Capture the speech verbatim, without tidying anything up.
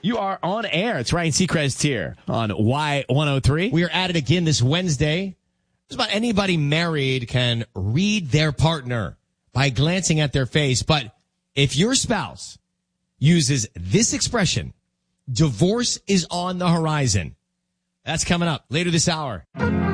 You are on air. It's Ryan Seacrest here on Y one oh three. We are at it again this Wednesday. Just about anybody married can read their partner by glancing at their face. But if your spouse uses this expression, divorce is on the horizon, that's coming up later this hour.